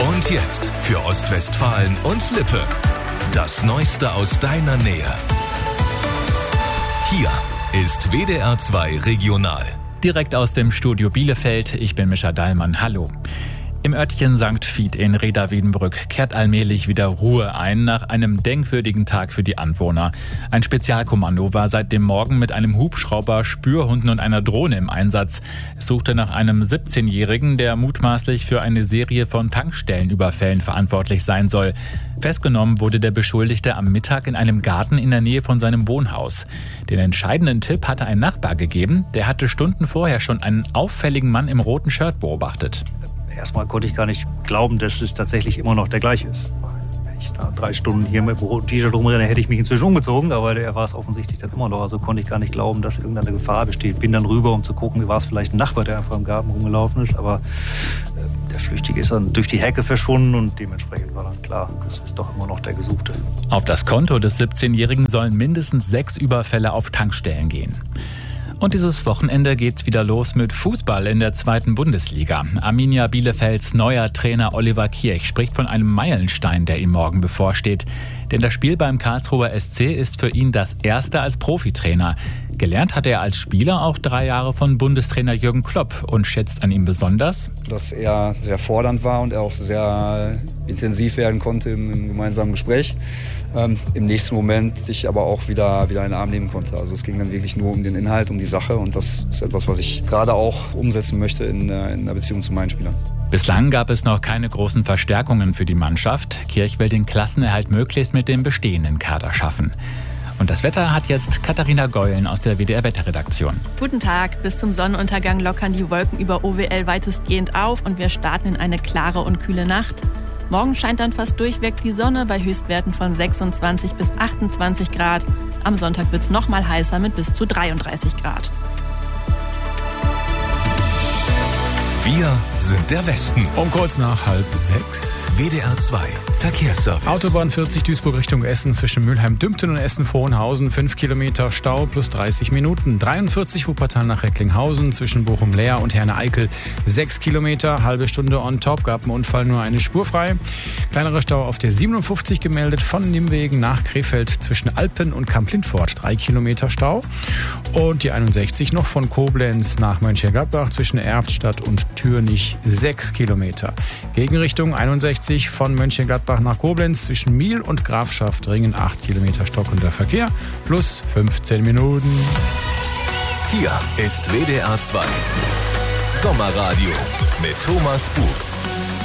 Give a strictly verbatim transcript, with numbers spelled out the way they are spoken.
Und jetzt für Ostwestfalen und Lippe. Das Neueste aus deiner Nähe. Hier ist W D R zwei Regional. Direkt aus dem Studio Bielefeld, ich bin Mischa Dallmann, hallo. Im Örtchen Sankt Vith in Rheda-Wiedenbrück kehrt allmählich wieder Ruhe ein nach einem denkwürdigen Tag für die Anwohner. Ein Spezialkommando war seit dem Morgen mit einem Hubschrauber, Spürhunden und einer Drohne im Einsatz. Es suchte nach einem siebzehnjährigen, der mutmaßlich für eine Serie von Tankstellenüberfällen verantwortlich sein soll. Festgenommen wurde der Beschuldigte am Mittag in einem Garten in der Nähe von seinem Wohnhaus. Den entscheidenden Tipp hatte ein Nachbar gegeben, der hatte Stunden vorher schon einen auffälligen Mann im roten Shirt beobachtet. Erstmal konnte ich gar nicht glauben, dass es tatsächlich immer noch der gleiche ist. Wenn ich da drei Stunden hier mit dem roten T-Shirt rumrenne, hätte ich mich inzwischen umgezogen, aber er war es offensichtlich dann immer noch. Also konnte ich gar nicht glauben, dass irgendeine Gefahr besteht. Bin dann rüber, um zu gucken, war es vielleicht ein Nachbar, der einfach im Garten rumgelaufen ist. Aber äh, der Flüchtige ist dann durch die Hecke verschwunden und dementsprechend war dann klar, das ist doch immer noch der Gesuchte. Auf das Konto des siebzehnjährigen sollen mindestens sechs Überfälle auf Tankstellen gehen. Und dieses Wochenende geht's wieder los mit Fußball in der zweiten Bundesliga. Arminia Bielefelds neuer Trainer Oliver Kirch spricht von einem Meilenstein, der ihm morgen bevorsteht. Denn das Spiel beim Karlsruher S C ist für ihn das erste als Profitrainer. Gelernt hat er als Spieler auch drei Jahre von Bundestrainer Jürgen Klopp und schätzt an ihm besonders, dass er sehr fordernd war und er auch sehr intensiv werden konnte im, im gemeinsamen Gespräch. Ähm, Im nächsten Moment dich aber auch wieder, wieder in den Arm nehmen konnte. Also es ging dann wirklich nur um den Inhalt, um die Sache und das ist etwas, was ich gerade auch umsetzen möchte in, in der Beziehung zu meinen Spielern. Bislang gab es noch keine großen Verstärkungen für die Mannschaft. Kirch will den Klassenerhalt möglichst mit dem bestehenden Kader schaffen. Und das Wetter hat jetzt Katharina Geulen aus der W D R-Wetterredaktion. Guten Tag. Bis zum Sonnenuntergang lockern die Wolken über O W L weitestgehend auf und wir starten in eine klare und kühle Nacht. Morgen scheint dann fast durchweg die Sonne bei Höchstwerten von sechsundzwanzig bis achtundzwanzig Grad. Am Sonntag wird es noch mal heißer mit bis zu dreiunddreißig Grad. Wir sind der Westen. Um kurz nach halb sechs. W D R zwei Verkehrsservice. Autobahn vierzig Duisburg Richtung Essen zwischen Mülheim-Dümpten und Essen-Vohenhausen. fünf Kilometer Stau plus dreißig Minuten. dreiundvierzig Wuppertal nach Recklinghausen zwischen Bochum-Leer und Herne-Eickel. sechs Kilometer, halbe Stunde on top. Gab einen Unfall, nur eine Spur frei. Kleinerer Stau auf der siebenundfünfzig gemeldet von Nimwegen nach Krefeld zwischen Alpen und Kamp-Lindfort. drei Kilometer Stau. Und die einundsechzig noch von Koblenz nach Mönchengladbach zwischen Erftstadt und Türnich. sechs Kilometer. Gegenrichtung einundsechzig von Mönchengladbach nach Koblenz zwischen Miel und Grafschaftringen. acht Kilometer stockender Verkehr plus fünfzehn Minuten. Hier ist W D R zwei Sommerradio mit Thomas Bug.